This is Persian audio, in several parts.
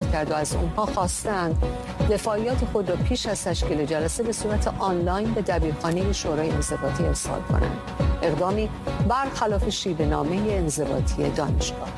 اعلام کرد و از اونها خواستند دفاعیات خود را پیش از تشکیل جلسه به صورت آنلاین به دبیرخانه شورای انضباطی ارسال کنند. اقدامی برخلاف شیوه‌نامه انضباطی دانشگاه.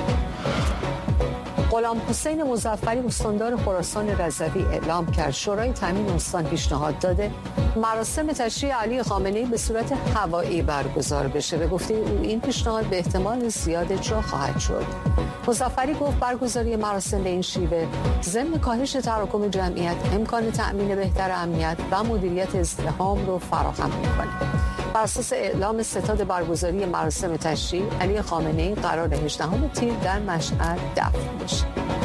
غلام حسین مظفری استاندار خراسان رضوی اعلام کرد شورای تامین استان پیشنهاد داده مراسم تشییع علی خامنه‌ای به صورت هوایی برگزار بشه. به گفته او این پیشنهاد به احتمال زیاد اجرا خواهد شد. مظفری گفت برگزاری مراسم به این شیوه ضمن کاهش تراکم جمعیت امکان تأمین بهتر امنیت و مدیریت ازدحام رو فراهم می‌کنه. بر اساس اعلام ستاد برگزاری مراسم تشییع علی خامنه‌ای قرار 18 تیر در مشهد دفن بشه.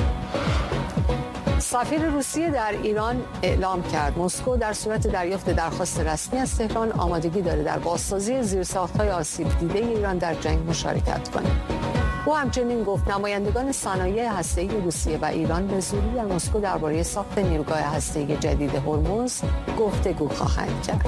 سفیر روسیه در ایران اعلام کرد مسکو در صورت دریافت درخواست رسمی از تهران آمادگی داره در بازسازی زیرساخت‌های آسیب دیده ایران در جنگ مشارکت کنه. او همچنین گفت نمایندگان صنایع هسته‌ای روسیه و ایران به زودی در مسکو درباره ساخت نیروگاه هسته‌ای جدید هرمز گفتگو خواهند کرد.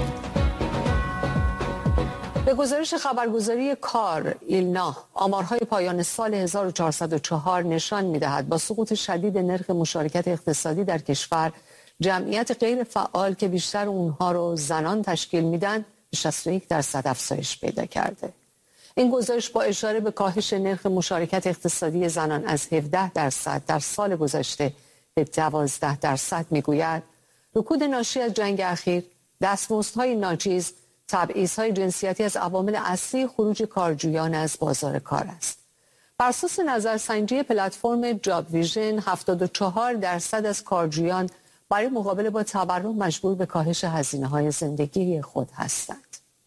به گزارش خبرگزاری کار ایلنا آمارهای پایان سال 1404 نشان می‌دهد با سقوط شدید نرخ مشارکت اقتصادی در کشور جمعیت غیر فعال که بیشتر اونها رو زنان تشکیل میدن به 61% افزایش پیدا کرده. این گزارش با اشاره به کاهش نرخ مشارکت اقتصادی زنان از 17% در سال گذشته به 12% میگوید رکود ناشی از جنگ اخیر، دستمزدهای ناچیز، تبعیض‌های جنسیتی از عوامل اصلی خروج کارجویان از بازار کار است. بر اساس نظرسنجی پلتفرم جاب ویژن 74% از کارجویان برای مقابله با تورم مجبور به کاهش هزینه‌های زندگی خود هستند.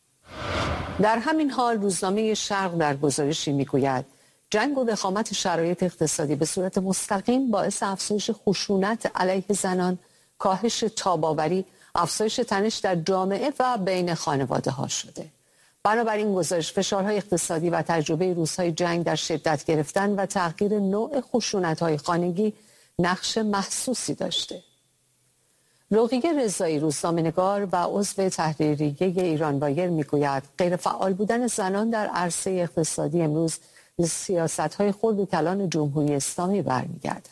در همین حال روزنامه شرق در گزارشی میگوید جنگ و وخامت شرایط اقتصادی به صورت مستقیم باعث افزایش خشونت علیه زنان، کاهش تاب‌آوری، افزایش تنش در جامعه و بین خانواده‌ها شده. بنابراین گزارش فشارهای اقتصادی و تجربه روزهای جنگ در شدت گرفتن و تغییر نوع خشونت‌های خانگی نقش محسوسی داشته. رقیه رضایی روزنامه‌نگار و عضو تحریریه ایران وایر میگوید غیر فعال بودن زنان در عرصه اقتصادی امروز به سیاست‌های خرد و کلان جمهوری اسلامی برمیگردد.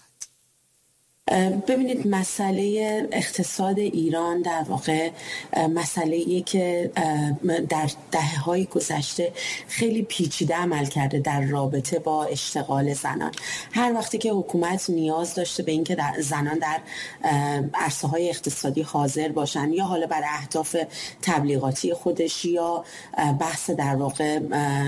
ببینید مسئله اقتصاد ایران در واقع مسئله‌ایه که در دهه‌های گذشته خیلی پیچیده عمل کرده در رابطه با اشتغال زنان. هر وقتی که حکومت نیاز داشته به اینکه زنان در عرصه‌های اقتصادی حاضر باشن یا حالا برای اهداف تبلیغاتی خودش یا بحث در واقع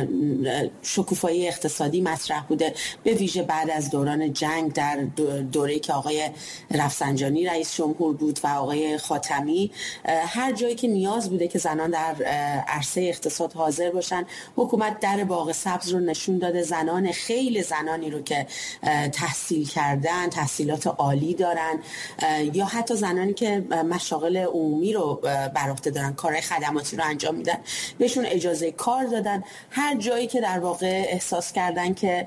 شکوفایی اقتصادی مطرح بوده، به ویژه بعد از دوران جنگ در دوره‌ای که آقای رفسنجانی رئیس جمهور بود و آقای خاتمی، هر جایی که نیاز بوده که زنان در عرصه اقتصاد حاضر باشن حکومت در باغ سبز رو نشون داده. خیلی زنانی رو که تحصیل کردن، تحصیلات عالی دارن یا حتی زنانی که مشاغل عمومی رو بر عهده دارن، کارهای خدماتی رو انجام میدن، بهشون اجازه کار دادن. هر جایی که در واقع احساس کردن که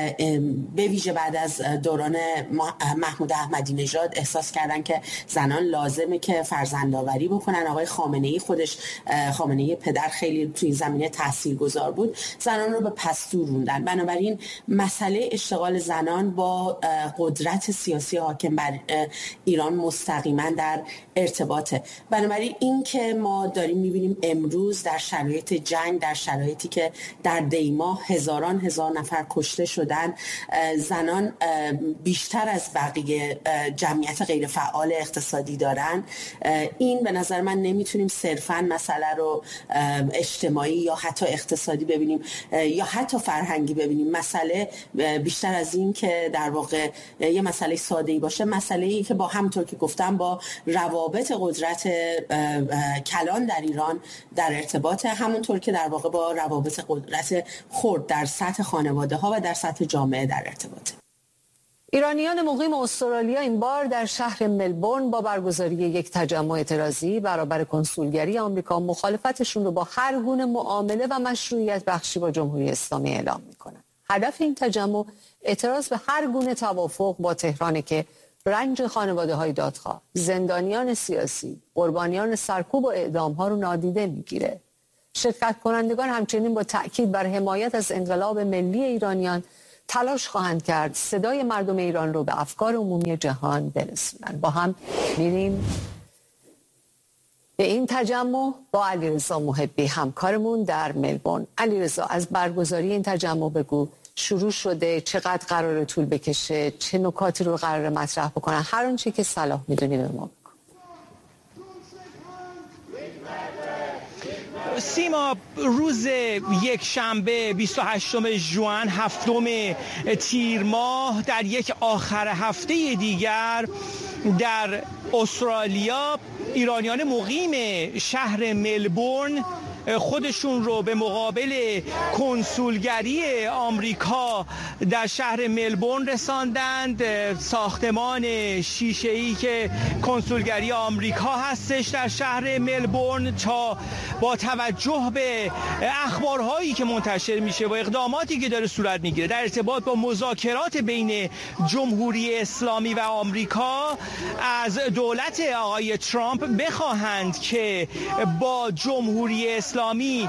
به ویژه بعد از دوران محمود احمدی نژاد احساس کردن که زنان لازمه که فرزندآوری بکنن، آقای خامنه‌ای خودش، خامنه‌ای پدر خیلی توی زمینه تاثیرگذار بود، زنان رو به پستو روندن. بنابراین مسئله اشتغال زنان با قدرت سیاسی حاکم بر ایران مستقیما در ارتباطه. بنابراین این که ما داریم می‌بینیم امروز در شرایط جنگ، در شرایطی که در دیماه هزاران نفر کشته شدن، زنان بیشتر از بقیه جمعیت غیر فعال اقتصادی دارن، این به نظر من نمیتونیم صرفاً مسئله رو اجتماعی یا حتی اقتصادی ببینیم یا حتی فرهنگی ببینیم. مسئله بیشتر از این که در واقع یه مسئله ساده‌ای باشه، مسئله‌ای که با همونطور که گفتم با روابط قدرت کلان در ایران در ارتباط، همونطور که در واقع با روابط قدرت خرد در سطح خانواده‌ها و در سطح جامعه در ارتباطه. ایرانیان مقیم استرالیا این بار در شهر ملبورن با برگزاری یک تجمع اعتراضی برابر کنسولگری آمریکا مخالفتشون رو با هر گونه معامله و مشروعیت بخشی با جمهوری اسلامی اعلام میکنن. هدف این تجمع اعتراض به هر گونه توافق با تهرانه که رنج خانواده‌های دادخواه، زندانیان سیاسی، قربانیان سرکوب و اعدام‌ها رو نادیده میگیره. شرکت کنندگان همچنین با تأکید بر حمایت از انقلاب ملی ایرانیان تلاش خواهند کرد صدای مردم ایران رو به افکار عمومی جهان برسونند. با هم میریم به این تجمع با علیرضا محبی همکارمون در ملبورن. علیرضا، از برگزاری این تجمع بگو، شروع شده، چقدر قراره طول بکشه، چه نکاتی رو قراره مطرح بکنن، هر آنچه که صلاح میدونی به ما بگو. سیما، روز یک شنبه 28 ژوئن، هفتم تیر ماه، در یک آخر هفته دیگر در استرالیا ایرانیان مقیم شهر ملبورن خودشون رو به مقابل کنسولگری آمریکا در شهر ملبورن رساندند. ساختمان شیشه‌ای که کنسولگری آمریکا هستش در شهر ملبورن تا با توجه به اخبارهایی که منتشر میشه و اقداماتی که داره صورت میگیره در ارتباط با مذاکرات بین جمهوری اسلامی و آمریکا، از دولت آقای ترامپ بخواهند که با جمهوری اسلامی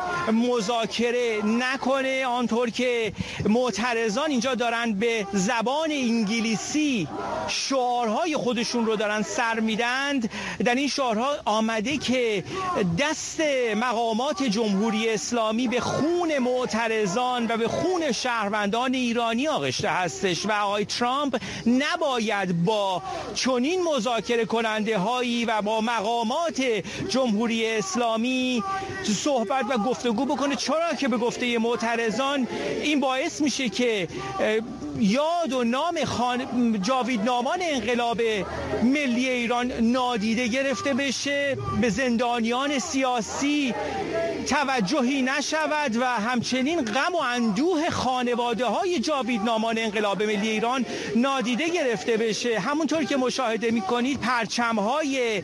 مذاکره نکنه، آنطور که معترضان اینجا دارن به زبان انگلیسی شعارهای خودشون رو دارن سر میدند. در این شعارها آمده که دست مقامات جمهوری اسلامی به خون معترضان و به خون شهروندان ایرانی آغشته هستش و آقای ترامپ نباید با چنین مذاکره کننده هایی و با مقامات جمهوری اسلامی صحبت و گفتگو بکنه، چرا که به گفته معترضان این باعث میشه که یاد و نام جاویدنامان انقلاب ملی ایران نادیده گرفته بشه، به زندانیان سیاسی توجهی نشود و همچنین غم و اندوه خانواده های جاویدنامان انقلاب ملی ایران نادیده گرفته بشه. همونطور که مشاهده میکنید پرچم های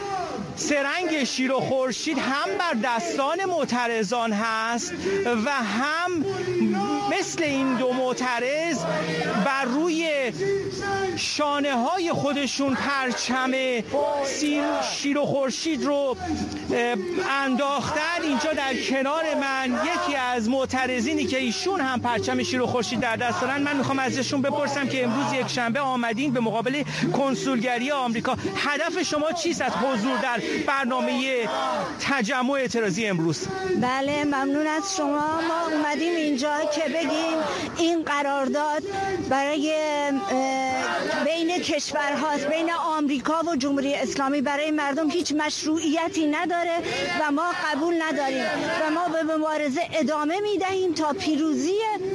سرنگ شیر و خورشید هم بر دستان معترضان هست و هم مثل این دو معترض بر روی شانه های خودشون پرچم شیر و خورشید رو انداختن. اینجا در کنار من یکی از معترضینی که ایشون هم پرچم شیر و خورشید در دست دارن، من میخوام ازشون بپرسم که امروز یک شنبه آمدین به مقابل کنسولگری آمریکا، هدف شما چیست از حضور در برنامه تجمع اعتراضی امروز؟ بله، ممنون از شما. ما اومدیم اینجا که بگیم این قرارداد برای بین کشورهاست، بین آمریکا و جمهوری اسلامی، برای مردم هیچ مشروعیتی نداره و ما قبول نداریم و ما به مبارزه ادامه میدهیم تا پیروزی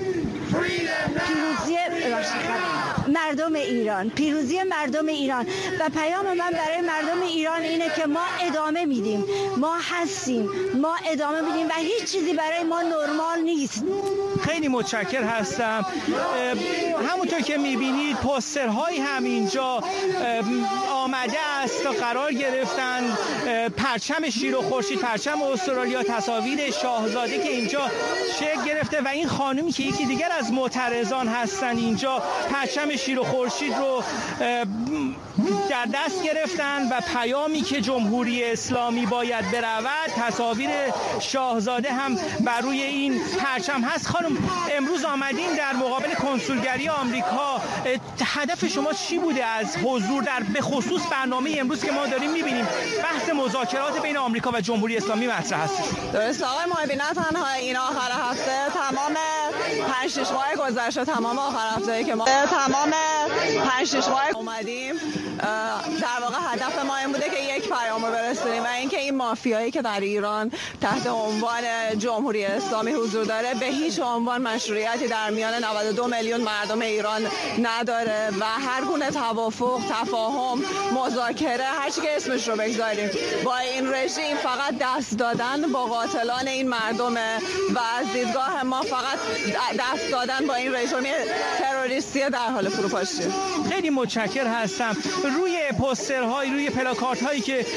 مردم ایران. و پیام من برای مردم ایران اینه که ما ادامه میدیم، ما هستیم، ما ادامه میدیم و هیچ چیزی برای ما نرمال نیست. خیلی متشکر هستم. همونطور که میبینید پوسترهایی هم اینجا آمده است تا قرار گرفتن پرچم شیر و خورشید، پرچم استرالیا، تصاویر شاهزاده که اینجا شکل گرفته و این خانومی که یکی دیگر از معترضان هستن اینجا پرچم شیر و خورشید رو در دست گرفتن و پیامی که جمهوری اسلامی باید برود، تصاویر شاهزاده هم بر روی این پرچم هست. خانم، امروز آمدین در مقابل کنسولگری آمریکا، هدف شما چی بوده از حضور در به خصوص برنامه امروز که ما داریم میبینیم بحث مذاکرات بین آمریکا و جمهوری اسلامی مطرح هست؟ درست آقای محبی، نه تنها این آخر هفته، تمام 5-6 ماه گذشته، تمام آخر هفته که ما تمام 5-6 ماه اومدیم، در واقع هدف ما این بوده که یک پیام رو برسونیم و اینکه این مافیایی که در ایران تحت عنوان جمهوری اسلامی حضور داره به هیچ عنوان مشروعیتی در میان 92 میلیون مردم ایران نداره و هر گونه توافق، تفاهم، مذاکره، هر چی که اسمش رو بگذاریم با این رژیم فقط دست دادن با قاتلان این مردمه و از دیدگاه ما فقط دست دادن با این رژیم تروریستی در حال فروپاشی. خیلی متشکر هستم. روی پوسترهای، روی پلاکاردهایی که به عنوان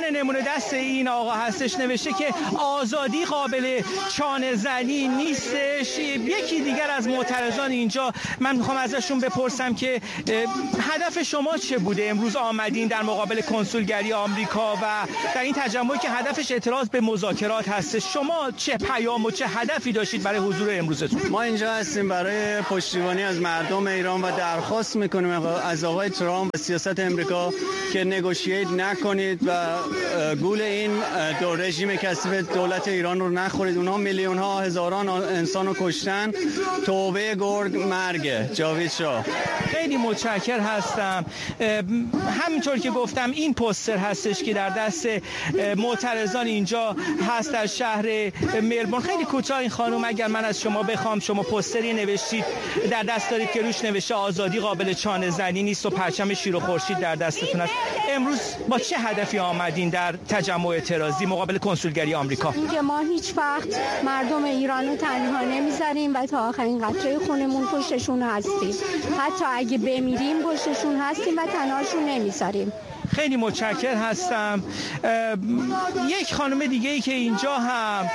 عنوان نمونه دست این آقا هستش، نوشته که آزادی قابل چانه زنی نیستش. یکی دیگر از معترضان اینجا، من میخوام ازشون بپرسم که هدف شما چه بوده؟ امروز آمدین در مقابل کنسولگری آمریکا و در این تجمعی که هدفش اعتراض به مذاکرات هستش، شما چه پیام و چه هدفی داشتید برای حضور امروزتون؟ ما اینجا هستیم برای پشتیبانی از مردم ایران و درخواست میکنیم از آقای ترامپ و سیاست امریکا که نگوشییت نکنید و گول این دو رژیم کثیف دولت ایران رو نخورید. اونها میلیون ها هزاران انسان رو کشتن. توبه گرگ مرگه. جاوید شاه. خیلی متشکر هستم. همینطور که گفتم این پوستر هستش که در دست معترضان اینجا هست در شهر ملبورن. خیلی کوتاه این خانم، اگر من از شما بخوام، شما پوستری نوشتید در دست دارید که روش نوشته آزادی قابل چانه زنی نیست و پرچم شیر و خورشید در دستتون است. امروز با چه هدفی آمدین در تجمع اعتراضی مقابل کنسولگری آمریکا؟ اینکه ما هیچ وقت مردم ایران رو تنها نمیذاریم و تا آخرین قطره خونمون پشتشون هستیم. حتی اگه بمیریم پشتشون هستیم و تنهاشون نمیذاریم. خیلی متشکر هستم. یک خانم دیگه ای که اینجا هم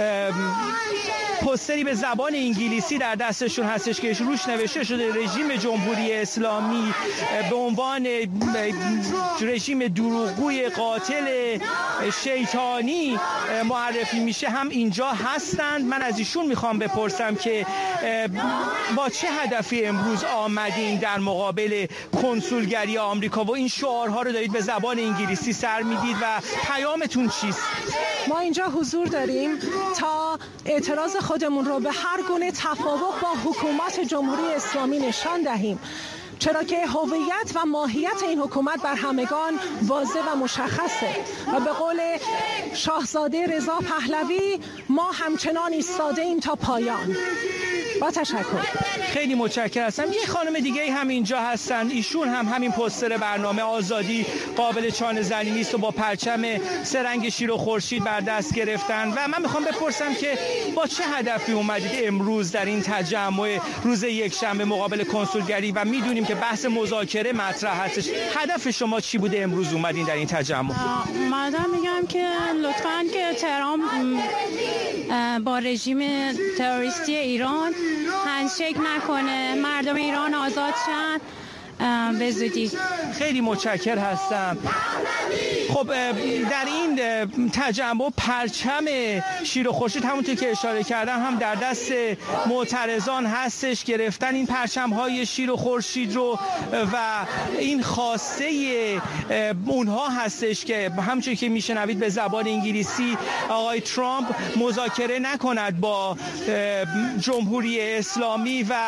پوستری به زبان انگلیسی در دستشون هستش که روش نوشته شده رژیم جمهوری اسلامی به عنوان رژیم دروغگوی قاتل شیطانی معرفی میشه، هم اینجا هستند. من از ایشون میخوام بپرسم که با چه هدفی امروز آمدین در مقابل کنسولگری آمریکا و این شعارها رو دارید به زبان انگلیسی سر میدید و پیامتون چیست؟ ما اینجا حضور داریم تا اعتراض خودمون رو به هر گونه تفاوت با حکومت جمهوری اسلامی نشان دهیم، چرا که هویت و ماهیت این حکومت بر همگان واضح و مشخصه و به قول شاهزاده رضا پهلوی ما همچنان ایستاده ایم تا پایان. با تشکر. خیلی متشکرم هستم. یه خانم دیگه هم اینجا هستن، ایشون هم همین پوستر برنامه آزادی قابل چانه زنی نیست و با پرچم سه رنگ شیر و خورشید بر دست گرفتن و من میخوام بپرسم که با چه هدفی اومدید امروز در این تجمع روز یکشنبه مقابل کنسولگری و میدونیم که بحث مذاکره مطرح هستش. هدف شما چی بوده امروز اومدین در این تجمع؟ اومدم میگم که لطفاً که ترامپ با رژیم تروریستی ایران هندشیک نکنه، مردم ایران آزاد شن به زودی. خیلی متشکر هستم. خب در این تجمع پرچم شیر و خورشید همونطور که اشاره کردم هم در دست معترضان هستش. گرفتن این پرچم‌های شیر و خورشید رو و این خواسته اونها هستش که همونطور که میشنوید به زبان انگلیسی آقای ترامپ مذاکره نکند با جمهوری اسلامی و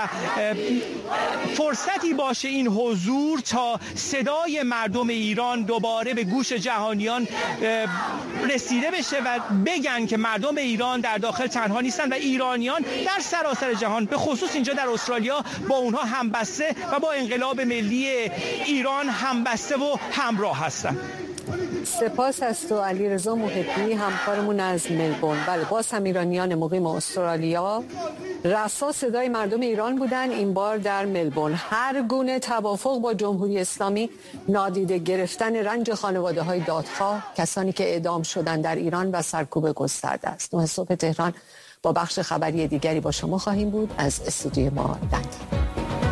فرصتی باشه این حضور تا صدای مردم ایران دوباره به گوش جهانیان رسیده بشه و بگن که مردم ایران در داخل تنها نیستن و ایرانیان در سراسر جهان به خصوص اینجا در استرالیا با اونها همبسته و با انقلاب ملی ایران همبسته و همراه هستن. سپاس از تو علیرضا محبی، همکارمون از ملبورن. بله، باز هم ایرانیان مقیم استرالیا رسا صدای مردم ایران بودن، این بار در ملبورن. هر گونه توافق با جمهوری اسلامی نادیده گرفتن رنج خانواده‌های دادخواه، کسانی که اعدام شدن در ایران و سرکوب گسترده است. 9 صبح تهران با بخش خبری دیگری با شما خواهیم بود از استودیوی ما لندن.